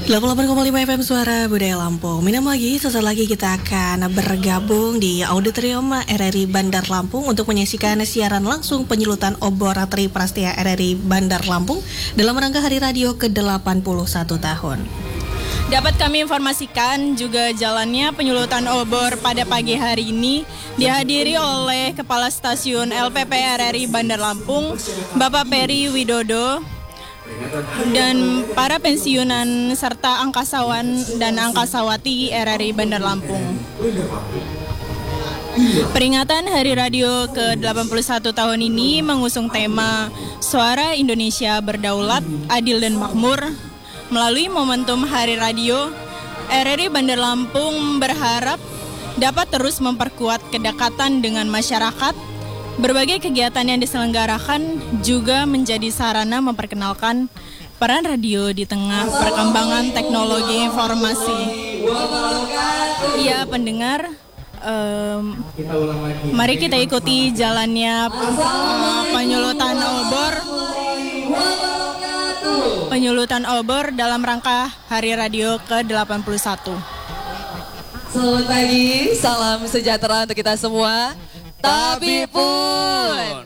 88,5 FM Suara Budaya Lampung. Minum lagi, sesaat lagi kita akan bergabung di Auditorium RRI Bandar Lampung untuk menyaksikan siaran langsung penyulutan obor Tri Prastia RRI Bandar Lampung dalam rangka Hari Radio ke-81 tahun. Dapat kami informasikan juga jalannya penyulutan obor pada pagi hari ini dihadiri oleh Kepala Stasiun LPP RRI Bandar Lampung, Bapak Peri Widodo, dan para pensiunan serta angkasawan dan angkasawati RRI Bandar Lampung. Peringatan Hari Radio ke-81 tahun ini mengusung tema Suara Indonesia Berdaulat, Adil dan Makmur. Melalui momentum Hari Radio, RRI Bandar Lampung berharap dapat terus memperkuat kedekatan dengan masyarakat. Berbagai kegiatan yang diselenggarakan juga menjadi sarana memperkenalkan peran radio di tengah perkembangan teknologi informasi. Ya pendengar, mari kita ikuti jalannya penyulutan obor dalam rangka Hari Radio ke-81. Selamat pagi, salam sejahtera untuk kita semua. Tapi pun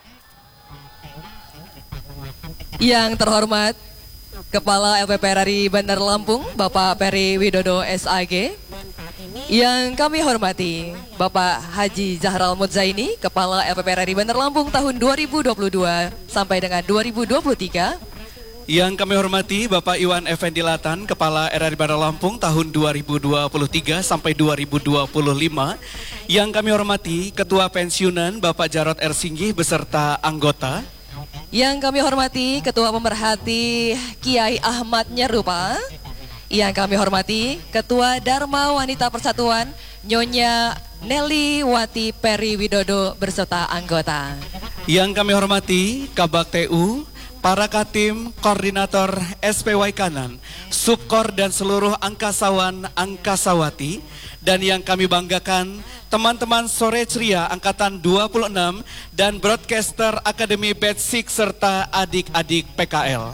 yang terhormat Kepala LPP RRI Bandar Lampung, Bapak Peri Widodo SAG. Yang kami hormati Bapak Haji Zahral Mudzaini, Kepala LPP RRI Bandar Lampung tahun 2022 sampai dengan 2023. Yang kami hormati Bapak Iwan Effendi Latan, Kepala RRI Bandar Lampung tahun 2023 sampai 2025. Yang kami hormati Ketua Pensiunan Bapak Jarod R. Singgih beserta anggota. Yang kami hormati Ketua Pemerhati Kiai Ahmad Nyerupa. Yang kami hormati Ketua Dharma Wanita Persatuan Nyonya Nelly Wati Peri Widodo beserta anggota. Yang kami hormati Kabak TU, para Katim, Koordinator SPY Kanan, Subkor dan seluruh angkasawan angkasawati, dan yang kami banggakan teman-teman Sore Ceria Angkatan 26 dan Broadcaster Akademi Batch 6 serta adik-adik PKL.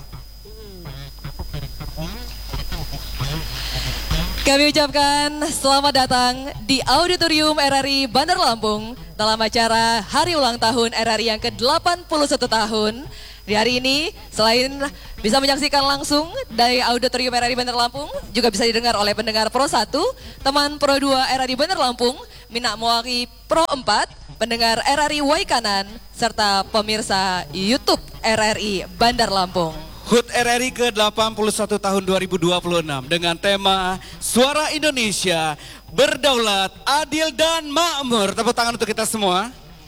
Kami ucapkan selamat datang di Auditorium RRI Bandar Lampung dalam acara Hari Ulang Tahun RRI yang ke-81 tahun. Di hari ini, selain bisa menyaksikan langsung dari Auditorium RRI Bandar Lampung, juga bisa didengar oleh pendengar Pro 1, teman Pro 2 RRI Bandar Lampung, Minak Moaki Pro 4, pendengar RRI Waikanan, serta pemirsa YouTube RRI Bandar Lampung. HUT RRI ke-81 tahun 2026 dengan tema Suara Indonesia Berdaulat, Adil dan Makmur. Tepuk tangan untuk kita semua.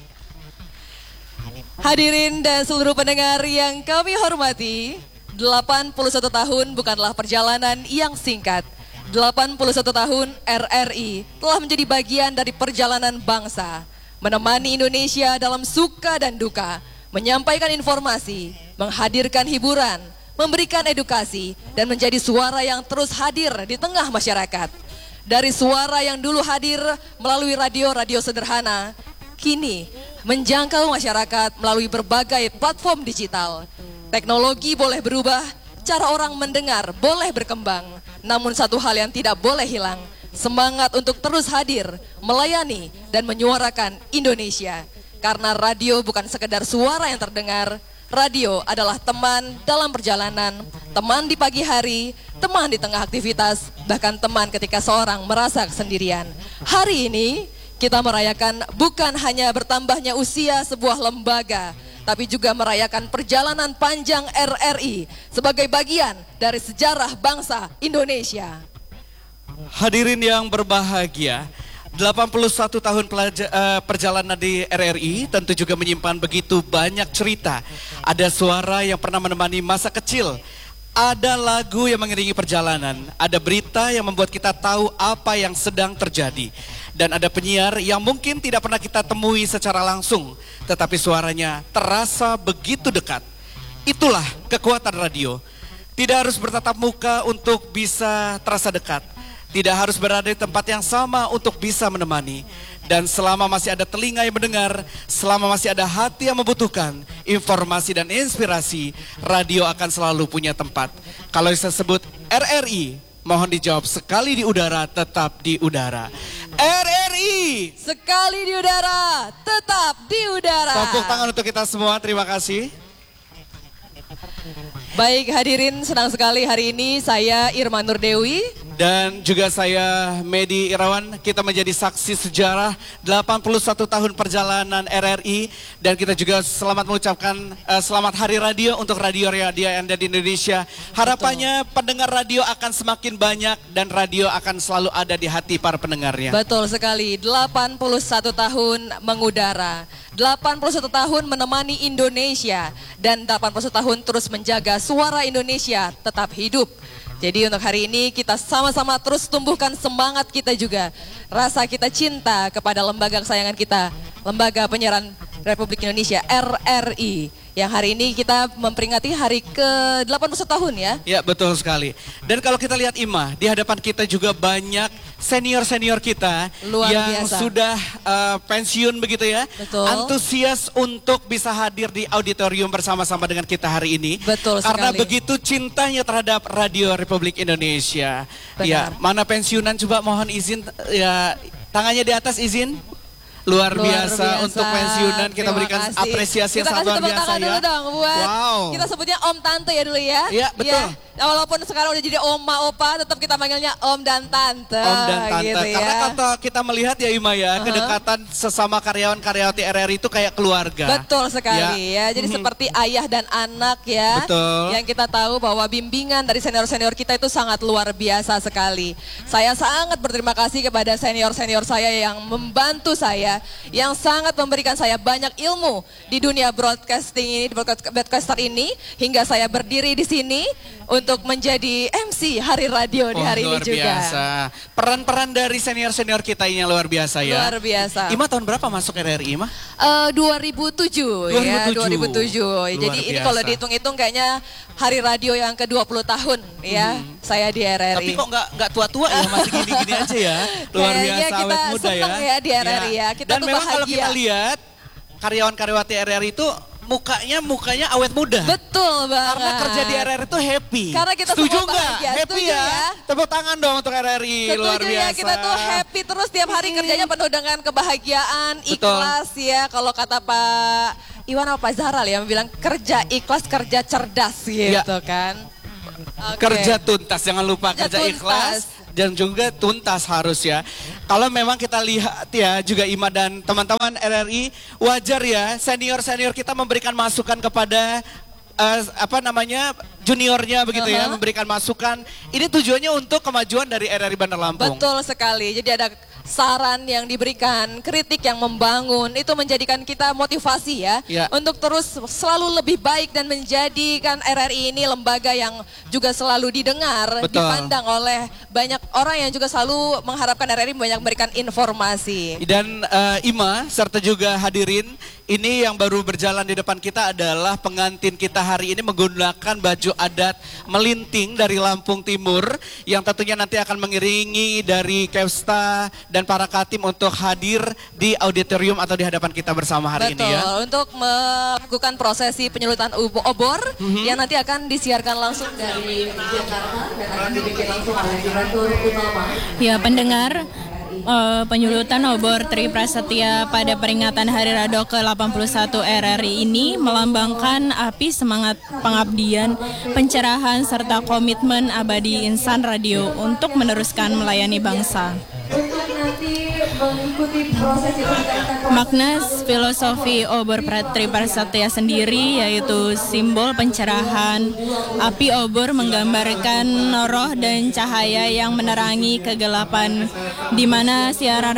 Hadirin dan seluruh pendengar yang kami hormati, 81 tahun bukanlah perjalanan yang singkat. 81 tahun RRI telah menjadi bagian dari perjalanan bangsa, menemani Indonesia dalam suka dan duka, menyampaikan informasi, menghadirkan hiburan, memberikan edukasi, dan menjadi suara yang terus hadir di tengah masyarakat. Dari suara yang dulu hadir melalui radio-radio sederhana, kini menjangkau masyarakat melalui berbagai platform digital. Teknologi boleh berubah, cara orang mendengar boleh berkembang, namun satu hal yang tidak boleh hilang, semangat untuk terus hadir, melayani, dan menyuarakan Indonesia. Karena radio bukan sekedar suara yang terdengar, radio adalah teman dalam perjalanan, teman di pagi hari, teman di tengah aktivitas, bahkan teman ketika seorang merasa kesendirian. Hari ini, kita merayakan bukan hanya bertambahnya usia sebuah lembaga, tapi juga merayakan perjalanan panjang RRI sebagai bagian dari sejarah bangsa Indonesia. Hadirin yang berbahagia, 81 tahun perjalanan di RRI tentu juga menyimpan begitu banyak cerita. Ada suara yang pernah menemani masa kecil, ada lagu yang mengiringi perjalanan, ada berita yang membuat kita tahu apa yang sedang terjadi. Dan ada penyiar yang mungkin tidak pernah kita temui secara langsung, tetapi suaranya terasa begitu dekat. Itulah kekuatan radio. Tidak harus bertatap muka untuk bisa terasa dekat. Tidak harus berada di tempat yang sama untuk bisa menemani. Dan selama masih ada telinga yang mendengar, selama masih ada hati yang membutuhkan informasi dan inspirasi, radio akan selalu punya tempat. Kalau saya sebut RRI, mohon dijawab, sekali di udara tetap di udara. RRI, sekali di udara tetap di udara. tepuk tangan untuk kita semua, terima kasih. Baik hadirin, senang sekali hari ini saya Irma Nurdewi Dan juga saya Medi Irawan, kita menjadi saksi sejarah 81 tahun perjalanan RRI. Dan kita juga selamat mengucapkan selamat Hari Radio untuk radio-radio yang ada di Indonesia. Harapannya pendengar radio akan semakin banyak dan radio akan selalu ada di hati para pendengarnya. Betul sekali, 81 tahun mengudara, 81 tahun menemani Indonesia, dan 81 tahun terus menjaga suara Indonesia tetap hidup. Jadi untuk hari ini kita sama-sama terus tumbuhkan semangat kita juga, rasa kita cinta kepada lembaga kesayangan kita, Lembaga Penyiaran Republik Indonesia RRI, yang hari ini kita memperingati hari ke-81 tahun ya. Ya, betul sekali. Dan kalau kita lihat Ima, di hadapan kita juga banyak senior-senior kita Luar yang biasa. sudah pensiun begitu ya. Betul. Antusias untuk bisa hadir di auditorium bersama-sama dengan kita hari ini. Betul Karena sekali. begitu cintanya terhadap Radio Republik Indonesia. Benar. Ya, mana pensiunan coba mohon izin ya, tangannya di atas izin. Luar biasa untuk pensiunan, kita Terima berikan kasih. apresiasi yang Kita sangat kasih luar tepuk biasa tangan ya. dulu dong buat, Wow. kita sebutnya Om Tante ya dulu ya. Iya, betul. Ya, walaupun sekarang udah jadi Oma Opa, tetap kita manggilnya Om dan Tante. Om dan Tante, gitu ya. karena kalau kita melihat ya Ima ya, kedekatan sesama karyawan-karyawati RRI itu kayak keluarga. Betul sekali ya. Jadi seperti ayah dan anak ya. Betul. Yang kita tahu bahwa bimbingan dari senior-senior kita itu sangat luar biasa sekali. Saya sangat berterima kasih kepada senior-senior saya yang membantu saya, yang sangat memberikan saya banyak ilmu di dunia broadcasting ini, di broadcaster ini, hingga saya berdiri di sini untuk menjadi MC Hari Radio di hari ini luar juga. biasa. Peran-peran dari senior-senior kita ini yang luar biasa ya. Luar biasa. Ima tahun berapa masuk RRI Ima? 2007 ya, 2007. Jadi Luar ini biasa. kalau dihitung-hitung kayaknya Hari Radio yang ke-20 tahun ya, saya di RRI. Tapi kok nggak tua-tua ya, masih gini-gini aja ya. Luar Kayaknya biasa, kita awet muda ya. seneng ya di RRI ya. Kita Dan tuh memang kalau bahagia. kita lihat karyawan-karyawati RRI itu mukanya awet muda. Betul banget. Karena kerja di RRI itu happy. Karena kita setuju semua nggak? bahagia. Happy Setuju ya. Tepuk tangan dong untuk RRI. Luar Setuju biasa. ya, kita tuh happy terus tiap hari kerjanya penuh dengan kebahagiaan, ikhlas ya. Kalau kata Pak Iwan apa Pak Zahral ya, bilang kerja ikhlas, kerja cerdas gitu kan. Oke. Kerja tuntas, jangan lupa Kerja kerja tuntas. ikhlas dan juga tuntas harus ya. Kalau memang kita lihat ya juga Ima dan teman-teman RRI, wajar ya senior-senior kita memberikan masukan kepada juniornya begitu ya, memberikan masukan. Ini tujuannya untuk kemajuan dari RRI Bandar Lampung. Betul sekali. Jadi ada saran yang diberikan, kritik yang membangun, itu menjadikan kita motivasi ya, Ya. untuk terus selalu lebih baik dan menjadikan RRI ini lembaga yang juga selalu didengar, Betul. dipandang oleh banyak orang yang juga selalu mengharapkan RRI banyak memberikan informasi. Dan Ima serta juga hadirin, ini yang baru berjalan di depan kita adalah pengantin kita hari ini menggunakan baju adat melinting dari Lampung Timur yang tentunya nanti akan mengiringi dari Kevsta dan para Katim untuk hadir di auditorium atau di hadapan kita bersama hari Betul, ini ya. untuk melakukan prosesi penyelutan obor yang nanti akan disiarkan langsung dari Jakarta dan akan dibikin langsung oleh Direktur Utama. Ya pendengar, penyulutan obor Tri Prasetya pada peringatan Hari Radio ke-81 RRI ini melambangkan api semangat pengabdian, pencerahan, serta komitmen abadi insan radio untuk meneruskan melayani bangsa. Untuk nanti mengikuti proses itu Makna filosofi obor Tri Prasetya sendiri yaitu simbol pencerahan. Api obor menggambarkan roh dan cahaya yang menerangi kegelapan, di mana siaran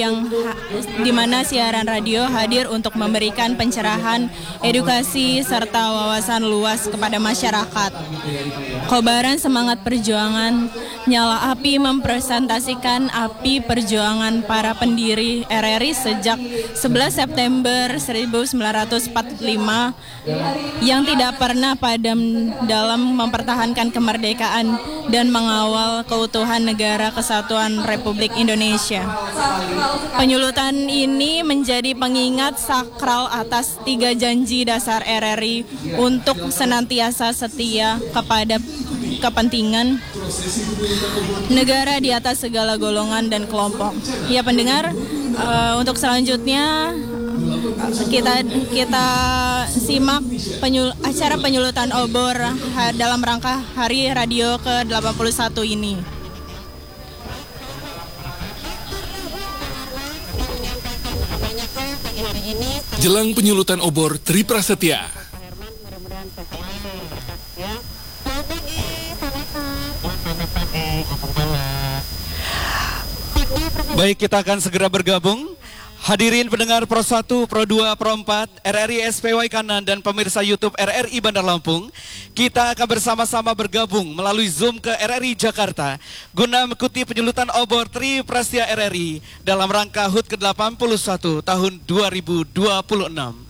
radio hadir untuk memberikan pencerahan, edukasi serta wawasan luas kepada masyarakat. Kobaran semangat perjuangan, nyala api mempresentasikan api perjuangan para pendiri RRI sejak 11 September 1945 yang tidak pernah padam dalam mempertahankan kemerdekaan dan mengawal keutuhan negara kesatuan Republik Indonesia. Penyulutan ini menjadi pengingat sakral atas 3 janji dasar RRI untuk senantiasa setia kepada kepentingan negara di atas segala golongan dan kelompok. Ya pendengar, untuk selanjutnya kita simak acara penyulutan obor dalam rangka Hari Radio ke-81 ini. Jelang penyulutan obor Tri Prasetya. Baik, kita akan segera bergabung. Hadirin pendengar Pro 1, Pro 2, Pro 4, RRI SPY Kanan dan pemirsa YouTube RRI Bandar Lampung, kita akan bersama-sama bergabung melalui Zoom ke RRI Jakarta guna mengikuti penyulutan obor Tri Prasetya RRI dalam rangka HUT ke-81 tahun 2026.